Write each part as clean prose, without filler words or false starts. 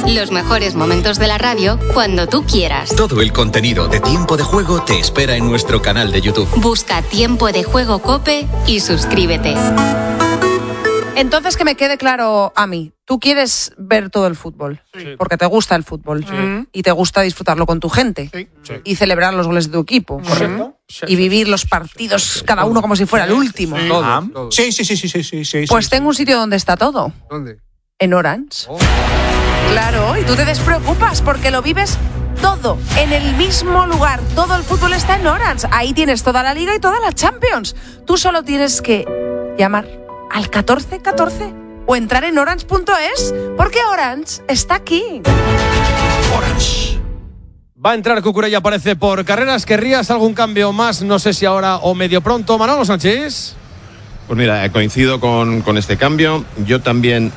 Los mejores momentos de la radio cuando tú quieras. Todo el contenido de Tiempo de Juego te espera en nuestro canal de YouTube. Busca Tiempo de Juego COPE y suscríbete. Entonces, que me quede claro a mí, tú quieres ver todo el fútbol, sí, porque te gusta el fútbol, sí, y te gusta disfrutarlo con tu gente, sí, sí, y celebrar los goles de tu equipo, ¿correcto? Sí, y vivir los partidos cada uno como si fuera el último. Sí, todo. Sí. Pues tengo un sitio donde está todo. ¿Dónde? En Orange. Oh. Claro, y tú te despreocupas porque lo vives todo en el mismo lugar. Todo el fútbol está en Orange. Ahí tienes toda la Liga y toda la Champions. Tú solo tienes que llamar al 1414 o entrar en orange.es, porque Orange está aquí. Orange. Va a entrar Cucurella, aparece por carreras. ¿Querrías algún cambio más? No sé si ahora o medio pronto. Manolo Sánchez. Pues mira, coincido con este cambio. Yo también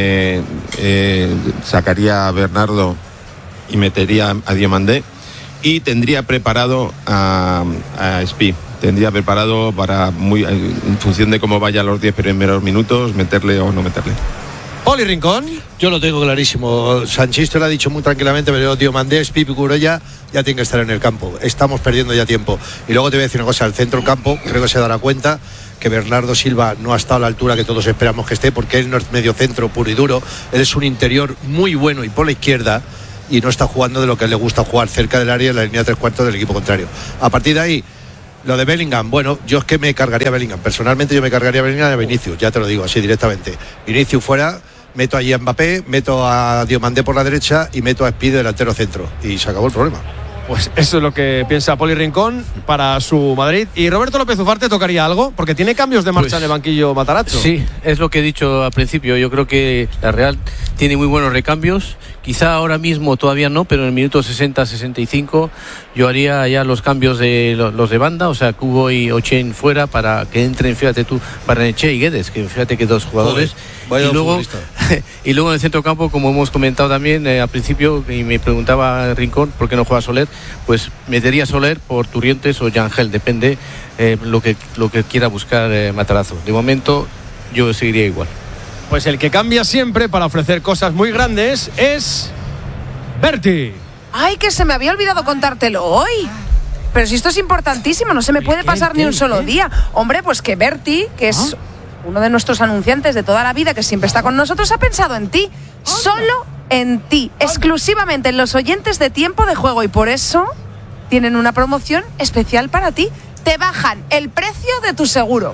sacaría a Bernardo y metería a Diomandé, y tendría preparado a Spi. Tendría preparado para, en función de cómo vayan los 10 primeros minutos, meterle o no meterle. Poli Rincón. Yo lo tengo clarísimo. Sanchís te lo ha dicho muy tranquilamente, pero Diomandé, Spi, Cucurella ya tienen que estar en el campo. Estamos perdiendo ya tiempo. Y luego te voy a decir una cosa, el centro del campo creo que se dará cuenta que Bernardo Silva no ha estado a la altura que todos esperamos que esté, porque él no es medio centro puro y duro, él es un interior muy bueno y por la izquierda, y no está jugando de lo que le gusta jugar, cerca del área, en la línea 3/4 del equipo contrario. A partir de ahí, lo de Bellingham, bueno, yo es que me cargaría a Bellingham. Personalmente yo me cargaría a Bellingham y a Vinicius, ya te lo digo así directamente. Vinicius fuera, meto allí a Mbappé, meto a Diomandé por la derecha y meto a Spi delantero centro. Y se acabó el problema. Pues eso es lo que piensa Poli Rincón para su Madrid. ¿Y Roberto López Ufarte tocaría algo? Porque tiene cambios de marcha en el banquillo Matarazzo. Sí, es lo que he dicho al principio. Yo creo que la Real tiene muy buenos recambios. Quizá ahora mismo todavía no, pero en el minuto 60-65 yo haría ya los cambios de los de banda, o sea, Kubo y Ochen fuera para que entren, fíjate tú, Barrenechea y Guedes, que fíjate que dos jugadores. Y luego en el centro campo, como hemos comentado también al principio, y me preguntaba Rincón por qué no juega Soler, pues metería Soler por Turrientes o Yangel, depende lo que quiera buscar Matarazzo. De momento yo seguiría igual. Pues el que cambia siempre para ofrecer cosas muy grandes es Berti. Ay, que se me había olvidado contártelo hoy. Pero si esto es importantísimo, no se me puede pasar ni un solo día. Hombre, pues que Berti, que es uno de nuestros anunciantes de toda la vida, que siempre está con nosotros, ha pensado en ti. Solo en ti, exclusivamente en los oyentes de Tiempo de Juego, y por eso tienen una promoción especial para ti. Te bajan el precio de tu seguro.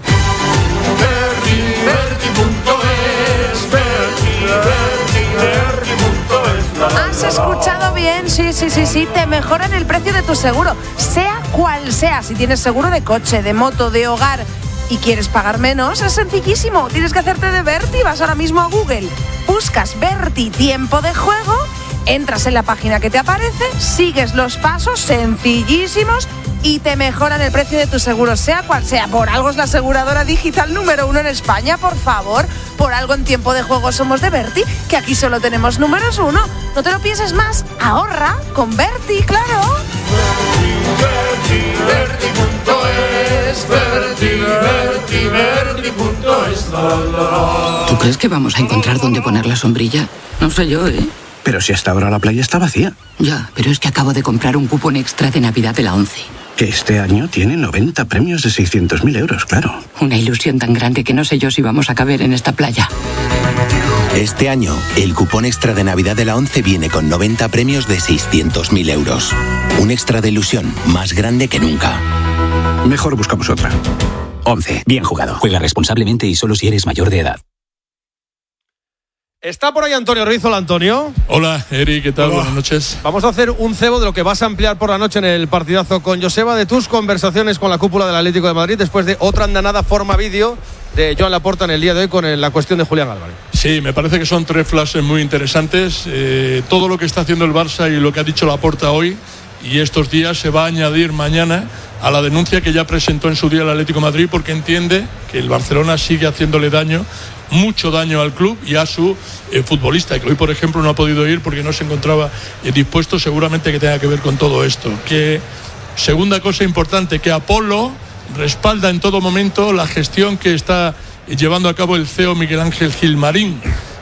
¿Has escuchado bien? Sí. Te mejoran el precio de tu seguro, sea cual sea. Si tienes seguro de coche, de moto, de hogar y quieres pagar menos, es sencillísimo. Tienes que hacerte de Berti. Vas ahora mismo a Google, buscas Berti Tiempo de Juego, entras en la página que te aparece, sigues los pasos sencillísimos y te mejoran el precio de tu seguro, sea cual sea. Por algo es la aseguradora digital número 1 en España, por favor. Por algo en Tiempo de Juego somos de Berti, que aquí solo tenemos números 1. No te lo pienses más, ahorra con Berti, claro. ¿Tú crees que vamos a encontrar dónde poner la sombrilla? No sé yo, ¿eh? Pero si hasta ahora la playa está vacía. Ya, pero es que acabo de comprar un cupón extra de Navidad de la 11. Que este año tiene 90 premios de 600.000 euros, claro. Una ilusión tan grande que no sé yo si vamos a caber en esta playa. Este año, el cupón extra de Navidad de la 11 viene con 90 premios de 600.000 euros. Un extra de ilusión más grande que nunca. Mejor buscamos otra. 11. Bien jugado. Juega responsablemente y solo si eres mayor de edad. Está por ahí Antonio Ruiz. Hola, Antonio. Hola, Eri, ¿qué tal? Hola. Buenas noches. Vamos a hacer un cebo de lo que vas a ampliar por la noche en el partidazo con Joseba, de tus conversaciones con la cúpula del Atlético de Madrid después de otra andanada forma vídeo de Joan Laporta en el día de hoy con la cuestión de Julián Álvarez. Sí, me parece que son 3 flashes muy interesantes. Todo lo que está haciendo el Barça y lo que ha dicho Laporta hoy y estos días se va a añadir mañana a la denuncia que ya presentó en su día el Atlético de Madrid, porque entiende que el Barcelona sigue haciéndole daño, mucho daño al club y a su futbolista, que hoy por ejemplo no ha podido ir porque no se encontraba dispuesto, seguramente que tenga que ver con todo esto. Que segunda cosa importante, que Apolo respalda en todo momento la gestión que está llevando a cabo el CEO Miguel Ángel Gilmarín,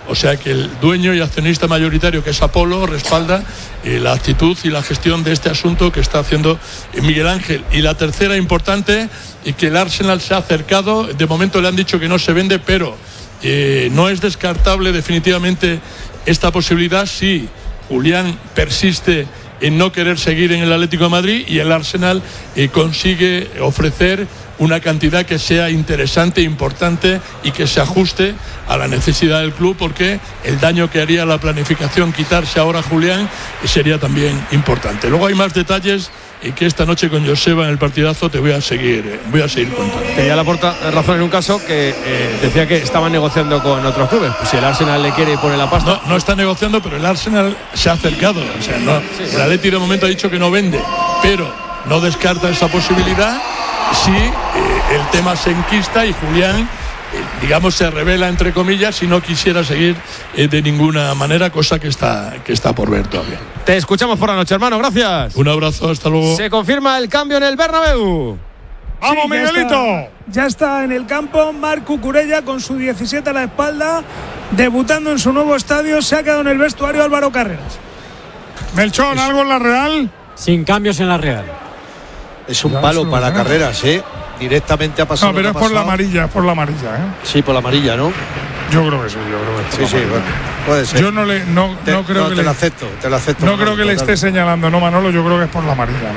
O sea que el dueño y accionista mayoritario, que es Apolo, respalda la actitud y la gestión de este asunto que está haciendo Miguel Ángel. Y la tercera importante, que el Arsenal se ha acercado, de momento le han dicho que no se vende, pero no es descartable definitivamente esta posibilidad si Julián persiste en no querer seguir en el Atlético de Madrid y el Arsenal consigue ofrecer una cantidad que sea interesante, importante y que se ajuste a la necesidad del club, porque el daño que haría la planificación quitarse ahora a Julián sería también importante. Luego hay más detalles que esta noche con Joseba en el partidazo te voy a seguir contando. Tenía Laporta razón en un caso que decía que estaban negociando con otros clubes. Pues si el Arsenal le quiere y pone la pasta. No está negociando, pero el Arsenal se ha acercado. O sea, no, el Atleti de momento ha dicho que no vende, pero no descarta esa posibilidad si el tema se enquista y Julián, digamos, se revela entre comillas si no quisiera seguir de ninguna manera, cosa que está por ver todavía. Te escuchamos por la noche, hermano, gracias. Un abrazo, hasta luego. Se confirma el cambio en el Bernabéu. ¡Vamos, sí, Miguelito! Ya está en el campo Marc Cucurella con su 17 a la espalda, debutando en su nuevo estadio. Se ha quedado en el vestuario Álvaro Carreras. Melchor, ¿algo en la Real? Sin cambios en la Real. Es un palo para Carreras, directamente ha pasado. No, pero es por la amarilla, Sí, por la amarilla, ¿no? Yo creo que sí, Sí, bueno, puede ser. Yo no creo que te lo acepto. No creo que le esté señalando, no, Manolo, yo creo que es por la amarilla,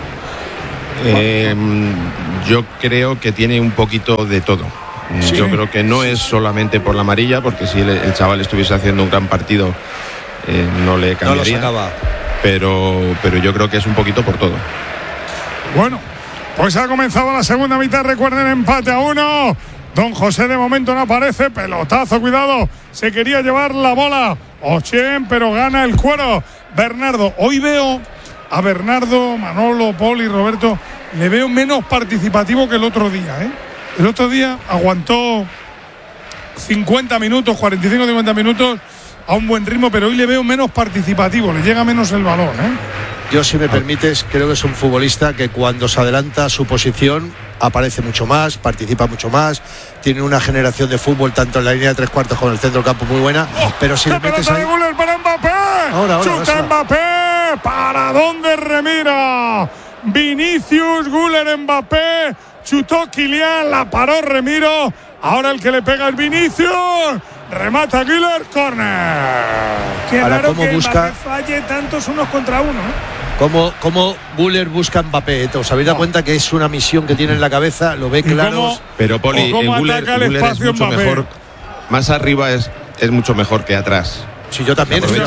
¿no? Yo creo que tiene un poquito de todo. ¿Sí? Yo creo que no es solamente por la amarilla, porque si el chaval estuviese haciendo un gran partido no le cambiaría. No lo sacaba. Pero yo creo que es un poquito por todo. Bueno, pues ha comenzado la segunda mitad, recuerden, empate a 1. Don José de momento no aparece, pelotazo, cuidado, se quería llevar la bola Ochén, pero gana el cuero Bernardo. Hoy veo a Bernardo, Manolo, Poli, Roberto, le veo menos participativo que el otro día, El otro día aguantó 50 minutos, 45-50 minutos a un buen ritmo, pero hoy le veo menos participativo, le llega menos el balón, Yo, si me permites, creo que es un futbolista que cuando se adelanta a su posición aparece mucho más, participa mucho más, tiene una generación de fútbol tanto en la línea de tres cuartos como en el centro del campo muy buena, pero si le metes ahí... para Mbappé. Ahora, chuta Mbappé, ¿para dónde remira? Vinicius, Güler, Mbappé, chutó Kylian, la paró Remiro, ahora el que le pega es Vinicius. Remata Güler, córner. Qué raro que Mbappé falle tantos unos contra uno, Como Güler busca a Mbappé. ¿Os habéis dado cuenta que es una misión que tiene en la cabeza? Lo ve claro. Pero Poli, Güler es mucho mejor. Más arriba es mucho mejor que atrás. Sí, yo también. El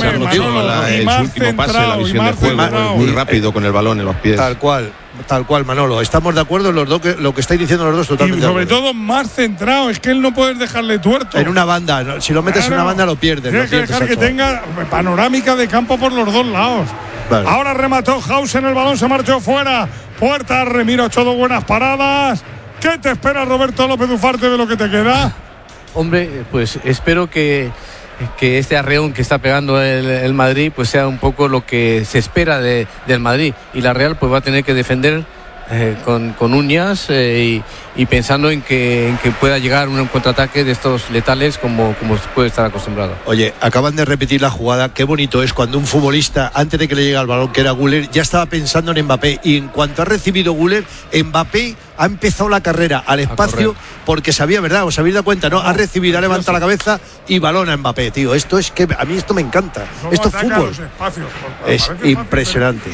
último pase, la visión de juego es muy rápido con el balón en los pies. Tal cual, Manolo. Estamos de acuerdo en los dos, lo que estáis diciendo los dos totalmente. Y sobre todo más centrado, es que él no puedes dejarle tuerto. En una banda, si lo metes en una banda lo pierdes. Tienes que dejar que tenga panorámica de campo por los dos lados. Vale. Ahora remató Hausen, el balón se marchó fuera. Puerta, Remiro, echó dos buenas paradas. ¿Qué te espera, Roberto López Ufarte, de lo que te queda? Hombre, pues espero que este arreón que está pegando el Madrid pues sea un poco lo que se espera del Madrid, y la Real pues va a tener que defender con uñas y pensando en que pueda llegar un contraataque de estos letales como puede estar acostumbrado. Oye, acaban de repetir la jugada. Qué bonito es cuando un futbolista, antes de que le llegue el balón, que era Güler, ya estaba pensando en Mbappé, y en cuanto ha recibido Güler, Mbappé ha empezado la carrera al espacio porque sabía, ¿verdad? ¿Os habéis dado cuenta? ¿No? Ha recibido, ha levantado la cabeza y balón a Mbappé, tío. Esto es que a mí esto me encanta. Esto es fútbol. Es impresionante.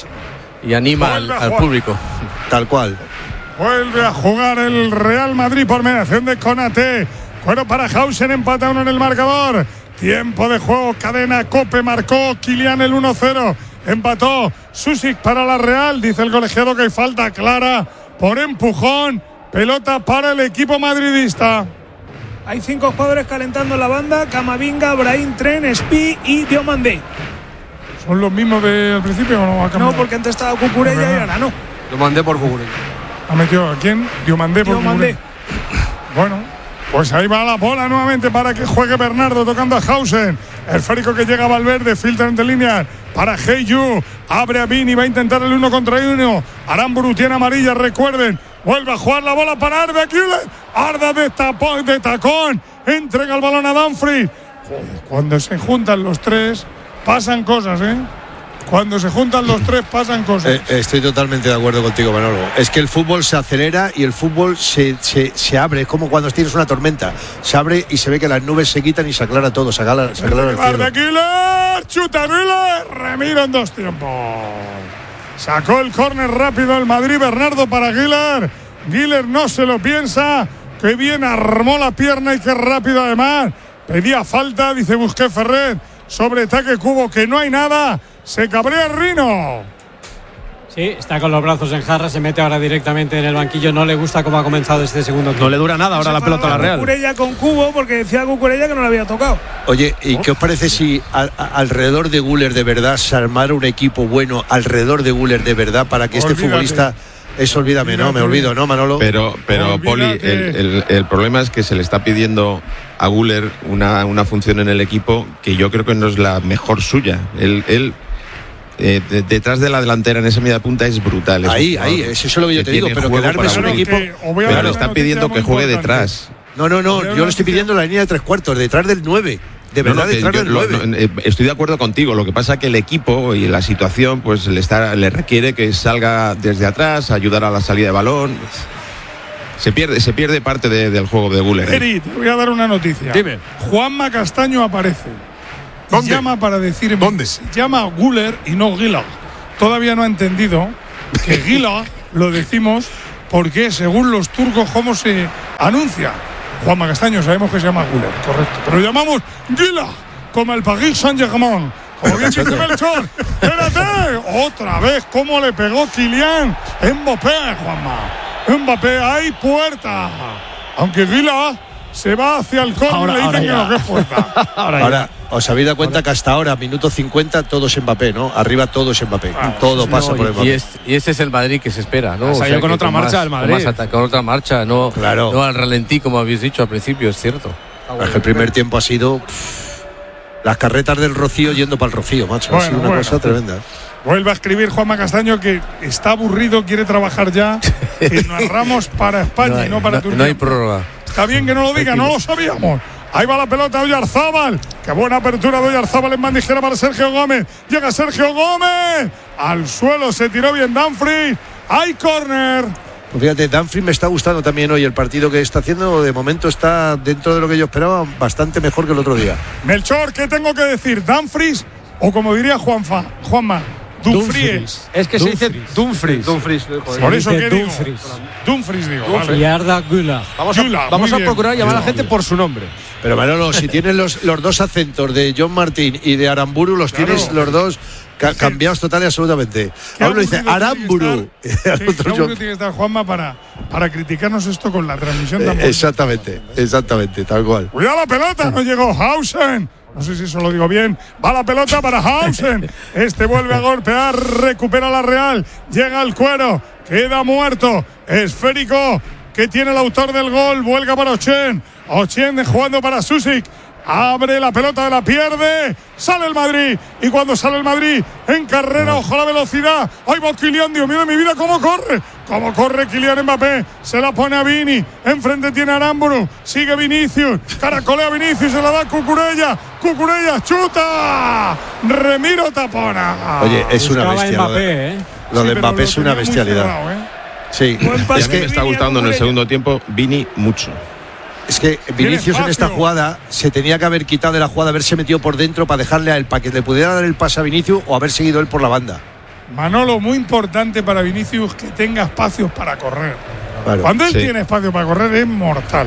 Y anima al público. Tal cual. Vuelve a jugar el Real Madrid por mediación de Konaté. Cuero para Hausen, empata 1 en el marcador. Tiempo de juego, cadena Cope, marcó Kylian el 1-0. Empató Susic para la Real. Dice el colegiado que hay falta clara por empujón. Pelota para el equipo madridista. Hay 5 jugadores calentando la banda: Camavinga, Brahim, Tren, Spi y Diomandé. ¿Son los mismos del principio o no? No, porque antes estaba Cucurella y ahora no. Diomandé por Cucurella. ¿Ha metido a quién? Diomandé por Cucurella. Bueno, pues ahí va la bola nuevamente para que juegue Bernardo, tocando a Hausen. Esférico que llega a Valverde, filtra entre líneas para Heyu. Abre a Vini, va a intentar el 1 contra 1. Aramburu tiene amarilla, recuerden. Vuelve a jugar la bola para Arda Güler. Arda de tacón. Entrega el balón a Dumfries. Cuando se juntan los tres, pasan cosas, ¿eh? Cuando se juntan los tres, pasan cosas. Estoy totalmente de acuerdo contigo, Manolo. Es que el fútbol se acelera y el fútbol se abre. Es como cuando tienes una tormenta. Se abre y se ve que las nubes se quitan y se aclara todo. Se aclara el cielo. De Giler, chuta Giler, remiro en 2 tiempos. Sacó el córner rápido el Madrid, Bernardo para Giler. Giler no se lo piensa. Qué bien armó la pierna y qué rápido además. Pedía falta, dice Busquets Ferrer. Sobre ataque Cubo, que no hay nada. Se cabrea el Rino. Sí, está con los brazos en jarra, se mete ahora directamente en el banquillo. No le gusta cómo ha comenzado este segundo tiempo. No le dura nada ahora la pelota a la Real. Cucurella con Cubo, porque decía Cucurella que no le había tocado. Oye, ¿y qué os parece si alrededor de Güler de verdad se armara un equipo bueno alrededor de Güler de verdad para que este futbolista... Olvídame, no, me olvido, ¿no, Manolo? Pero Poli, el problema es que se le está pidiendo a Güler una función en el equipo que yo creo que no es la mejor suya. Él detrás de la delantera en esa media punta es brutal. Ahí, eso es lo que yo te digo, pero que el armes un equipo... Pero le está pidiendo que juegue detrás. No, yo le estoy pidiendo la línea de 3/4, detrás del 9. De verdad, detrás del 9. Estoy de acuerdo contigo. Lo que pasa es que el equipo y la situación pues le requiere que salga desde atrás, ayudar a la salida de balón. Se pierde parte del juego de Güler. Eri, te voy a dar una noticia. Dime. Juanma Castaño aparece. ¿Dónde? Llama para decirme. ¿Dónde? Se llama Güler y no Gila. Todavía no ha entendido que Gila lo decimos porque según los turcos cómo se anuncia. Juanma Castaño sabemos que se llama Güler, correcto. Pero lo llamamos Gila, como el Paris Saint-Germain. Como bien dice Melchor. Espérate, otra vez cómo le pegó Kylian Mbappé, Juanma. Mbappé, hay puerta. Aunque Gila se va hacia el córner y le dicen que no, que es puerta. Ahora, os habéis dado cuenta que hasta ahora, minuto 50, todo es Mbappé, ¿no? Arriba todo es Mbappé. Todo pasa por Mbappé. Y este es el Madrid que se espera, ¿no? Salió con otra marcha el Madrid. Con otra marcha, no al ralentí, como habéis dicho al principio, es cierto. El primer tiempo ha sido las carretas del Rocío yendo para el Rocío, macho. Ha sido una cosa tremenda. Vuelve a escribir Juanma Castaño que está aburrido, quiere trabajar ya, que narramos para España y no para Turquía. No hay prórroga. Está bien que no lo diga, no lo sabíamos. Ahí va la pelota de Oyarzábal. Qué buena apertura de Oyarzábal en bandijera para Sergio Gómez. Llega Sergio Gómez. Al suelo se tiró bien Dumfries. Hay córner. Pues fíjate, Dumfries me está gustando también hoy el partido que está haciendo. De momento está dentro de lo que yo esperaba, bastante mejor que el otro día. Melchor, ¿qué tengo que decir? ¿Dumfries o como diría Juanma? Dumfries. Es que se dice Dumfries. Por eso que digo. Dumfries digo. Vale. Y Arda Güler. Vamos a procurar llamar a la gente por su nombre. Pero Manolo, si tienes los dos acentos de John Martín y de Aramburu, los tienes los dos cambiados total y absolutamente. Uno dice Aramburu. Qué tiene que estar Juanma para criticarnos esto con la transmisión tan exactamente, tal cual. Cuidado la pelota, no llegó Hausen. No sé si eso lo digo bien. Va la pelota para Hausen. Este vuelve a golpear, recupera la Real. Llega al cuero, queda muerto. Esférico que tiene el autor del gol. Vuelca para Ochen. Ochen jugando para Susic. Abre la pelota, la pierde. Sale el Madrid. Y cuando sale el Madrid en carrera, ojo a la velocidad. Ahí va Kylian, Dios mío de mi vida, cómo corre. Cómo corre Kylian Mbappé. Se la pone a Vini. Enfrente tiene a Aramburu. Sigue Vinicius. Caracolea Vinicius. Se la da Cucurella. Cucurella chuta. Remiro tapona. Oye, es una bestialidad. Lo de Mbappé es una bestialidad. Sí. Y a mí me está gustando en el segundo tiempo Vini mucho. Es que Vinicius en esta jugada se tenía que haber quitado de la jugada, haberse metido por dentro para dejarle a él, para que le pudiera dar el pase a Vinicius o haber seguido él por la banda. Manolo, muy importante para Vinicius que tenga espacios para correr. Claro, cuando él tiene espacio para correr es mortal.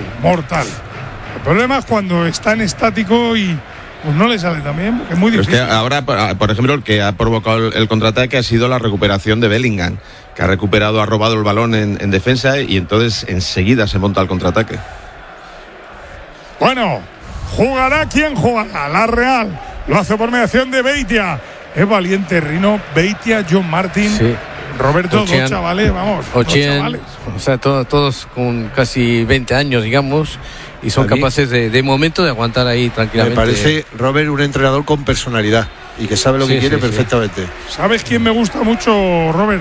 El problema es cuando está en estático y pues no le sale también, porque es muy difícil. Pero es que ahora, por ejemplo, el que ha provocado el contraataque ha sido la recuperación de Bellingham, que ha robado el balón en defensa y entonces enseguida se monta el contraataque. Bueno, jugará quien jugará, la Real. Lo hace por mediación de Beitia. Es valiente Rino, Beitia, John Martín, Roberto, Ochen, dos chavales, vamos. Ochen, o sea, todos con casi 20 años, digamos, y son capaces de momento de aguantar ahí tranquilamente. Me parece, Robert, un entrenador con personalidad y que sabe lo que quiere perfectamente. ¿Sabes quién me gusta mucho, Robert?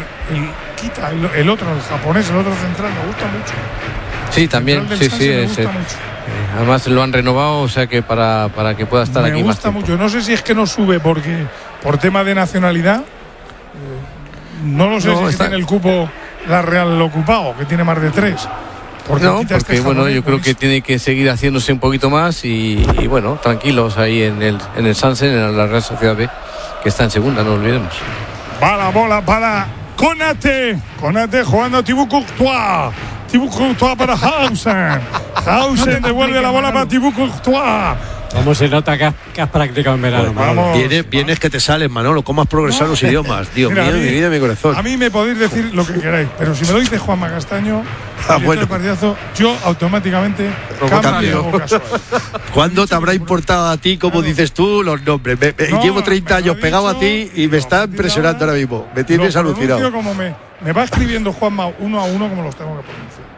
El otro, el japonés, el otro central, me gusta mucho. Sí, también, sí, me gusta mucho. Además lo han renovado, o sea que para que pueda estar aquí más tiempo. Me gusta mucho. No sé si es que no sube por tema de nacionalidad. No lo sé si está en el cupo la Real ocupado, que tiene más de 3. Porque bueno, yo creo que tiene que seguir haciéndose un poquito más y bueno, tranquilos ahí en el Sansen, en la Real Sociedad B, que está en segunda, no olvidemos. Va la bola para Konate jugando a Thibaut Courtois para Hausen. Hausen devuelve la bola para Thibaut Courtois. ¿Cómo se nota que has practicado en verano? Pues vienes que te sales, Manolo. ¿Cómo has progresado los idiomas? Dios mío, mi vida, mi corazón. A mí me podéis decir lo que queráis, pero si me lo dice Juanma Castaño, bueno, partidazo, yo automáticamente cambio. ¿Cuándo te habrá importado a ti, como dices tú, los nombres? Llevo 30 años pegado a ti y me está impresionando ahora mismo. Me tienes alucinado. Como me va escribiendo Juanma uno a uno como los tengo que pronunciar.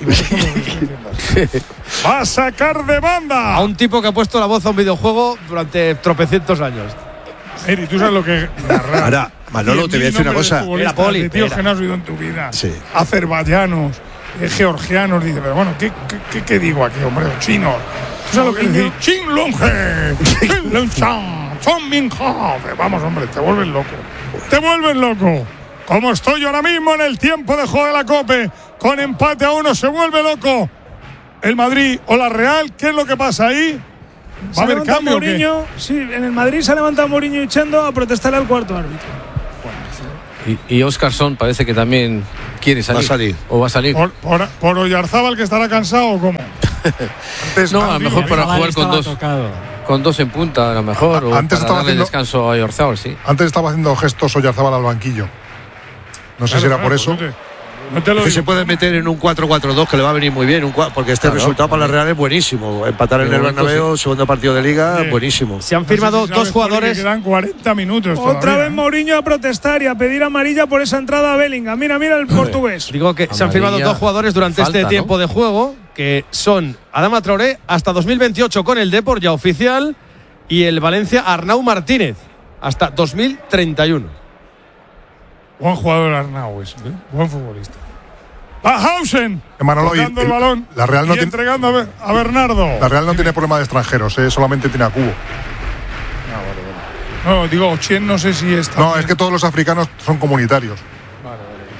Va a sacar de banda a un tipo que ha puesto la voz a un videojuego durante tropecientos años. Eri, tú sabes lo que ahora, Manolo, te voy a decir una cosa. Era Poli, tíos que no has oído en tu vida. Sí. Azerbaiyanos, georgianos, dice, pero bueno, ¿qué digo aquí, hombre? Chinos. ¿Tú sabes lo que dice? Chin Longe, Chin Longchan, Chon Minha. Vamos, hombre, te vuelves loco. Como estoy ahora mismo en el tiempo de juego de la COPE, con empate a 1, se vuelve loco el Madrid o la Real. ¿Qué es lo que pasa ahí? ¿Va a haber cambio? Mourinho, sí, en el Madrid se ha levantado Mourinho echando a protestar al cuarto árbitro. Y Óscarson parece que también quiere salir. ¿O va a salir? ¿Por Oyarzábal, que estará cansado o cómo? No, a lo mejor para jugar con dos en punta, a lo mejor. Antes para darle descanso a Oyarzábal, sí. Antes estaba haciendo gestos Oyarzábal al banquillo. No sé si era por eso. Que se puede meter en un 4-4-2 que le va a venir muy bien, porque resultado para la Real es buenísimo. Empatar en el Bernabéu, segundo partido de Liga, buenísimo. Se han firmado dos jugadores. Quedan 40 minutos. Otra vez Mourinho a protestar y a pedir amarilla por esa entrada a Bellingham. Mira el portugués. Digo que se han firmado dos jugadores durante este tiempo de juego, que son Adama Traoré hasta 2028 con el Depor, ya oficial, y el Valencia Arnau Martínez hasta 2031. Buen jugador Arnau, buen futbolista. Hausen tocando el balón la Real no entregando a Bernardo. La Real no tiene problema de extranjeros, solamente tiene a Cubo. No, digo, Ochien no sé si está. No, es que todos los africanos son comunitarios. Vale.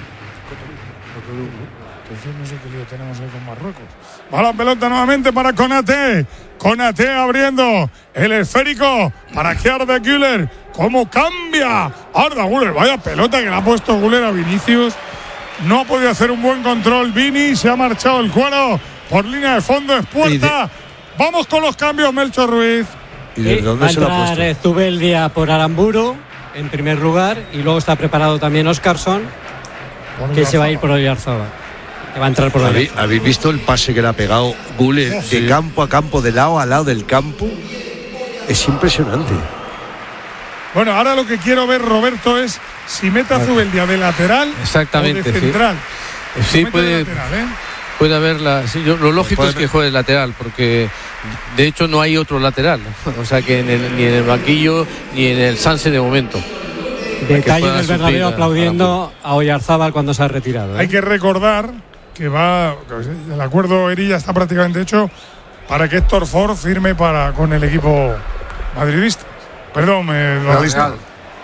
No sé qué lío tenemos ahí con Marruecos. Va la pelota nuevamente para Konate abriendo el esférico para que Arda Güler. ¿Cómo cambia Arda Güler? Vaya pelota que le ha puesto Güler a Vinicius. No ha podido hacer un buen control Vini. Se ha marchado el cuero por línea de fondo. Es puerta. Vamos con los cambios, Melchor Ruiz. ¿Y de dónde se lo ha puesto? Zubeldia por Aramburu en primer lugar. Y luego está preparado también Óscarson, que se va a ir por Oyarzábal. Que va a entrar por Oyarzábal. ¿Habéis visto el pase que le ha pegado Güler de campo a campo, de lado a lado del campo? Es impresionante. Bueno, ahora lo que quiero ver, Roberto, es si mete a Zubeldia de lateral o de central. Sí, puede haberla. Sí, lo lógico es que juegue de lateral, porque de hecho no hay otro lateral. O sea que ni en el banquillo ni en el Sanse de momento. Detalle del Bernabéu aplaudiendo a Oyarzábal cuando se ha retirado. Hay que recordar que el acuerdo Erilla está prácticamente hecho para que Héctor Ford firme con el equipo madridista. Perdón, la Real.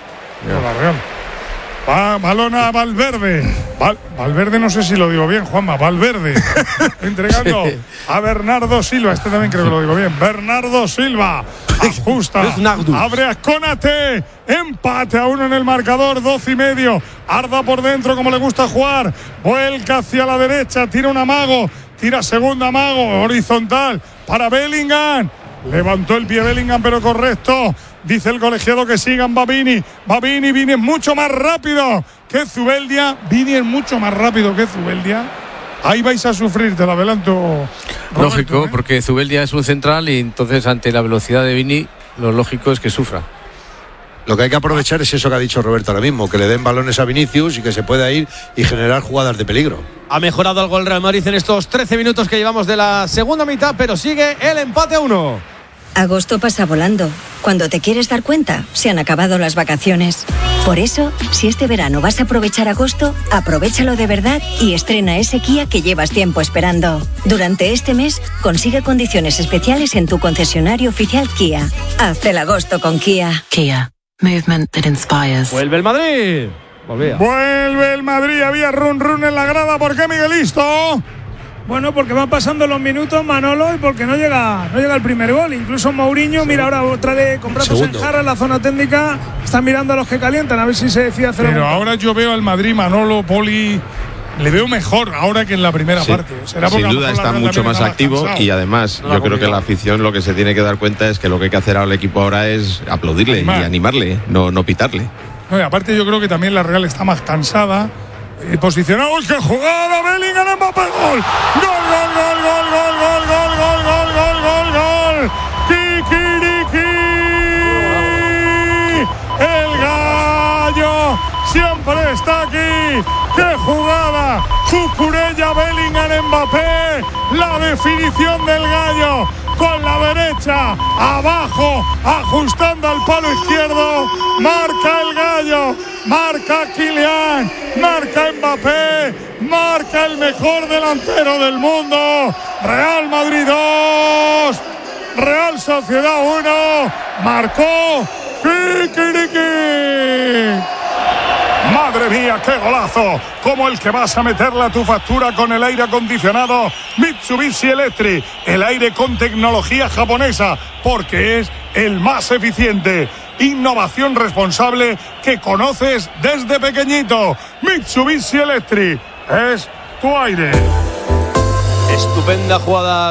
Balón a Valverde. Valverde, no sé si lo digo bien, Juanma. Valverde. Entregando a Bernardo Silva. Este también creo que lo digo bien. Bernardo Silva. Ajusta. Abre a Konate. Empate a 1 en el marcador. 12:30. Arda por dentro como le gusta jugar. Vuelca hacia la derecha. Tira un amago. Tira segundo amago. Horizontal para Bellingham. Levantó el pie Bellingham, pero correcto. Dice el colegiado que sigan Vini es mucho más rápido que Zubeldia. Vini es mucho más rápido que Zubeldia. Ahí vais a sufrir, te lo adelanto, Roberto. Lógico, porque Zubeldia es un central y entonces ante la velocidad de Vini lo lógico es que sufra. Lo que hay que aprovechar es eso que ha dicho Roberto ahora mismo, que le den balones a Vinicius y que se pueda ir y generar jugadas de peligro. Ha mejorado algo el Real Madrid en estos 13 minutos que llevamos de la segunda mitad, pero sigue el empate a 1. Agosto pasa volando. Cuando te quieres dar cuenta, se han acabado las vacaciones. Por eso, si este verano vas a aprovechar agosto, aprovéchalo de verdad y estrena ese Kia que llevas tiempo esperando. Durante este mes, consigue condiciones especiales en tu concesionario oficial Kia. Haz el agosto con Kia. Kia. Movement that inspires. Vuelve el Madrid. Vuelve el Madrid. Había run en la grada. ¿Por qué, Miguelito? Bueno, porque van pasando los minutos, Manolo, y porque no llega el primer gol. Incluso Mourinho, mira, ahora otra de con brazos en jarra en la zona técnica. Están mirando a los que calientan, a ver si se decide hacer. Pero ahora yo veo al Madrid, Manolo, Poli, le veo mejor ahora que en la primera parte. ¿Será sin duda está mucho más activo y además yo creo que la afición lo que se tiene que dar cuenta es que lo que hay que hacer al equipo ahora es aplaudirle y animarle, no pitarle. No, y aparte yo creo que también la Real está más cansada. Posicionado, ¡qué jugada! Bellingham, Mbappé, gol. Gol. Kikiriki. El gallo siempre está aquí. ¡Qué jugada! Cucurella, Bellingham, Mbappé. La definición del gallo. Con la derecha, abajo, ajustando al palo izquierdo. Marca el gallo, marca Kylian, marca Mbappé, marca el mejor delantero del mundo. Real Madrid 2, Real Sociedad 1. Marcó Kikiriki. Madre mía, qué golazo, como el que vas a meterle a tu factura con el aire acondicionado Mitsubishi Electric, el aire con tecnología japonesa, porque es el más eficiente. Innovación responsable que conoces desde pequeñito. Mitsubishi Electric es tu aire. Estupenda jugada